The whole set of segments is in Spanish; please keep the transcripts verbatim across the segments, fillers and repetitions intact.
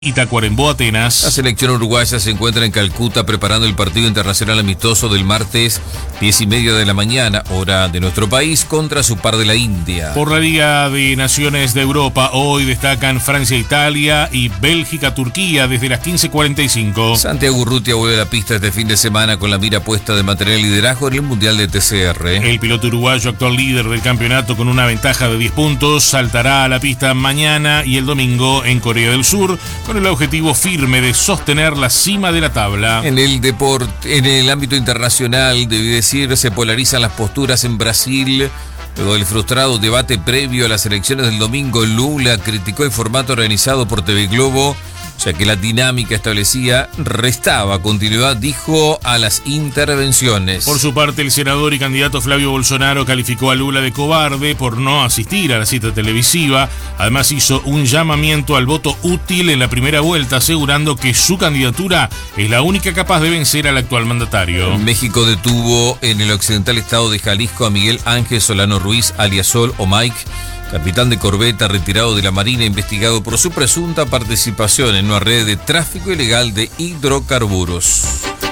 y Tacuarembó, Atenas. La selección uruguaya se encuentra en Calcuta preparando el partido internacional amistoso del martes diez y media de la mañana, hora de nuestro país, contra su par de la India. Por la Liga de Naciones de Europa, hoy destacan Francia, Italia y Bélgica, Turquía desde las quince cuarenta y cinco. Santiago Urrutia vuelve a la pista este fin de semana con la mira puesta de mantener el liderazgo en el Mundial de T C R. El piloto uruguayo, actual líder del campeonato con una ventaja de diez puntos, saltará a la pista mañana y el domingo en Corea del Sur, con el objetivo firme de sostener la cima de la tabla. En el deporte, en el ámbito internacional, debí decir, se polarizan las posturas en Brasil. Luego del frustrado debate previo a las elecciones del domingo, Lula criticó el formato organizado por T V Globo, ya que la dinámica establecida restaba continuidad, dijo, a las intervenciones. Por su parte, el senador y candidato Flavio Bolsonaro calificó a Lula de cobarde por no asistir a la cita televisiva. Además, hizo un llamamiento al voto útil en la primera vuelta, asegurando que su candidatura es la única capaz de vencer al actual mandatario. México detuvo en el occidental estado de Jalisco a Miguel Ángel Solano Ruiz, alias Sol o Mike, capitán de corbeta retirado de la Marina, investigado por su presunta participación en una red de tráfico ilegal de hidrocarburos.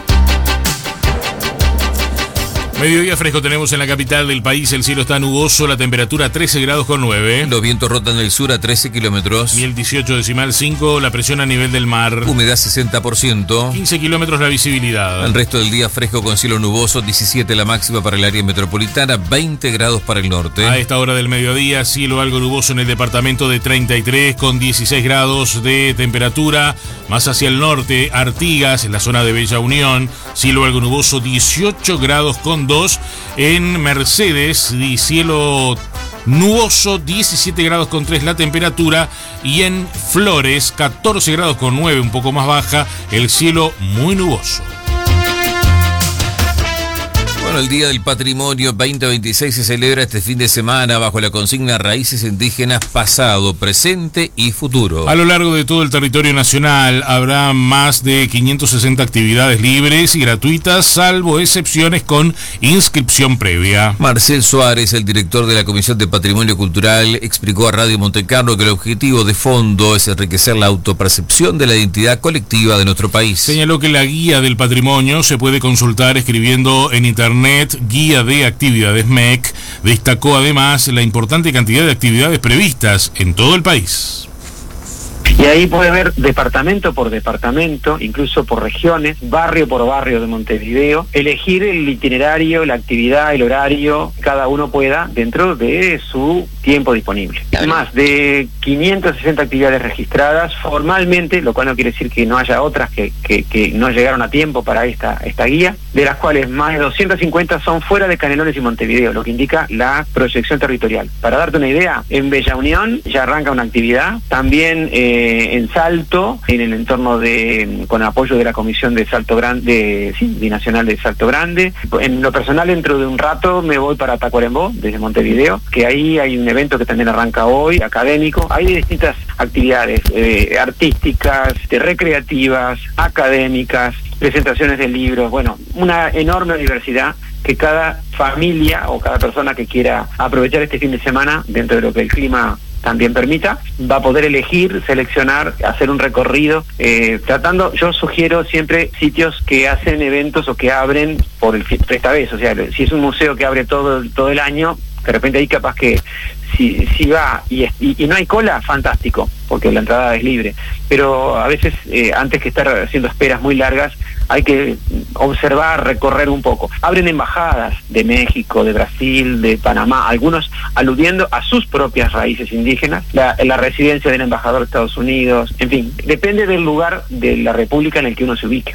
Mediodía fresco tenemos en la capital del país, el cielo está nuboso, la temperatura trece grados con nueve. Los vientos rotan del sur a trece kilómetros. Miel dieciocho decimal cinco, la presión a nivel del mar. Humedad sesenta por ciento. quince kilómetros la visibilidad. El resto del día fresco con cielo nuboso, diecisiete la máxima para el área metropolitana, veinte grados para el norte. A esta hora del mediodía, cielo algo nuboso en el departamento de treinta y tres con dieciséis grados de temperatura. Más hacia el norte, Artigas, en la zona de Bella Unión, cielo algo nuboso, dieciocho grados con dos. En Mercedes, y cielo nuboso, diecisiete grados con tres la temperatura. Y en Flores, catorce grados con nueve, un poco más baja, el cielo muy nuboso. Bueno, el Día del Patrimonio veinte veintiséis se celebra este fin de semana bajo la consigna Raíces Indígenas Pasado, Presente y Futuro. A lo largo de todo el territorio nacional habrá más de quinientas sesenta actividades libres y gratuitas, salvo excepciones con inscripción previa. Marcel Suárez, el director de la Comisión de Patrimonio Cultural, explicó a Radio Montecarlo que el objetivo de fondo es enriquecer la autopercepción de la identidad colectiva de nuestro país. Señaló que la guía del patrimonio se puede consultar escribiendo en internet Guía de Actividades M E C. Destacó además la importante cantidad de actividades previstas en todo el país. Y ahí puede ver departamento por departamento, incluso por regiones, barrio por barrio de Montevideo, elegir el itinerario, la actividad, el horario, cada uno pueda dentro de su tiempo disponible. Más de quinientas sesenta actividades registradas formalmente, lo cual no quiere decir que no haya otras que, que, que no llegaron a tiempo para esta, esta guía, de las cuales más de doscientas cincuenta son fuera de Canelones y Montevideo, lo que indica la proyección territorial. Para darte una idea, en Bella Unión ya arranca una actividad, también eh, en Salto, en el entorno de, con apoyo de la Comisión de Salto Grande, sí, binacional de Salto Grande. En lo personal, dentro de un rato me voy para Tacuarembó, desde Montevideo, que ahí hay un evento que también arranca hoy, académico. Hay distintas actividades eh, artísticas, de recreativas, académicas, presentaciones de libros, bueno, una enorme diversidad que cada familia o cada persona que quiera aprovechar este fin de semana, dentro de lo que el clima también permita, va a poder elegir, seleccionar, hacer un recorrido, eh, tratando, yo sugiero siempre sitios que hacen eventos o que abren por el esta vez, o sea, si es un museo que abre todo, todo el año, de repente ahí capaz que si, si va y, y, y no hay cola, fantástico, porque la entrada es libre, pero a veces eh, antes que estar haciendo esperas muy largas, hay que observar, recorrer un poco. Abren embajadas de México, de Brasil, de Panamá, algunos aludiendo a sus propias raíces indígenas, la, la residencia del embajador de Estados Unidos, en fin, depende del lugar de la república en el que uno se ubique.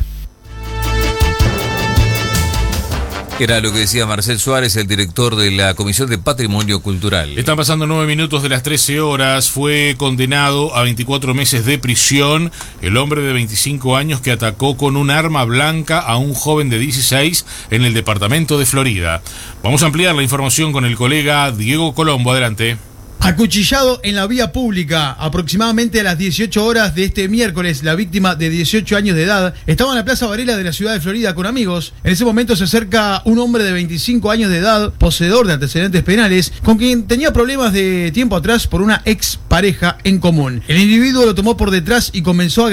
Era lo que decía Marcel Suárez, el director de la Comisión de Patrimonio Cultural. Están pasando nueve minutos de las trece horas. Fue condenado a veinticuatro meses de prisión el hombre de veinticinco años que atacó con un arma blanca a un joven de dieciséis en el departamento de Florida. Vamos a ampliar la información con el colega Diego Colombo. Adelante. Acuchillado en la vía pública, aproximadamente a las dieciocho horas de este miércoles, la víctima de dieciocho años de edad estaba en la Plaza Varela de la ciudad de Florida con amigos. En ese momento se acerca un hombre de veinticinco años de edad, poseedor de antecedentes penales, con quien tenía problemas de tiempo atrás por una ex pareja en común. El individuo lo tomó por detrás y comenzó a